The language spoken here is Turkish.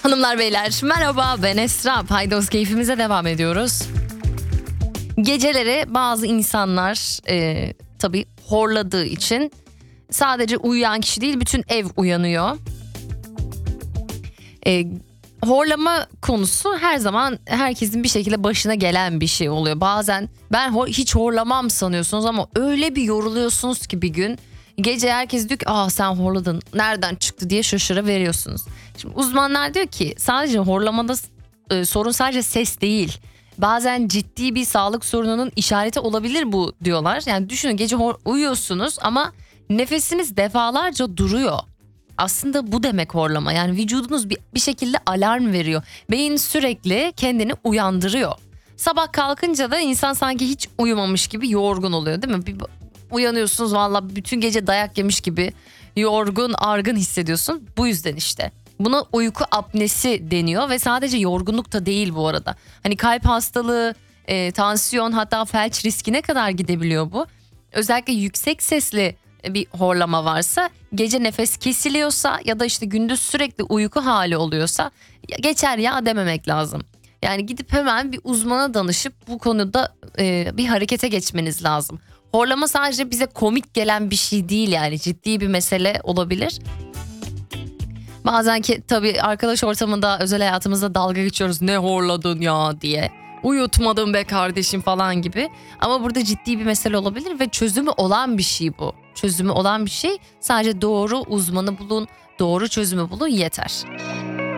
Hanımlar beyler merhaba, ben Esra. Paydos keyfimize devam ediyoruz. Geceleri bazı insanlar tabii horladığı için sadece uyuyan kişi değil, bütün ev uyanıyor. Horlama konusu her zaman herkesin bir şekilde başına gelen bir şey oluyor. Bazen ben hiç horlamam sanıyorsunuz ama öyle bir yoruluyorsunuz ki bir gün gece herkes diyor ki sen horladın, nereden çıktı diye şaşırıveriyorsunuz. Şimdi uzmanlar diyor ki sadece horlamada sorun sadece ses değil. Bazen ciddi bir sağlık sorununun işareti olabilir bu diyorlar. Yani düşünün, gece uyuyorsunuz ama nefesiniz defalarca duruyor. Aslında bu demek horlama. Yani vücudunuz bir şekilde alarm veriyor. Beyin sürekli kendini uyandırıyor. Sabah kalkınca da insan sanki hiç uyumamış gibi yorgun oluyor, değil mi? Bir uyanıyorsunuz, valla bütün gece dayak yemiş gibi yorgun argın hissediyorsun. Bu yüzden işte. Buna uyku apnesi deniyor ve sadece yorgunluk da değil bu arada. Hani kalp hastalığı, tansiyon, hatta felç riskine kadar gidebiliyor bu. Özellikle yüksek sesli bir horlama varsa, gece nefes kesiliyorsa ya da işte gündüz sürekli uyku hali oluyorsa geçer ya dememek lazım. Yani gidip hemen bir uzmana danışıp bu konuda bir harekete geçmeniz lazım. Horlama sadece bize komik gelen bir şey değil, yani ciddi bir mesele olabilir. Bazen ki tabii arkadaş ortamında, özel hayatımızda dalga geçiyoruz, ne horladın ya diye. Uyutmadım be kardeşim falan gibi. Ama burada ciddi bir mesele olabilir ve çözümü olan bir şey bu. Çözümü olan bir şey, sadece doğru uzmanı bulun, doğru çözümü bulun, yeter.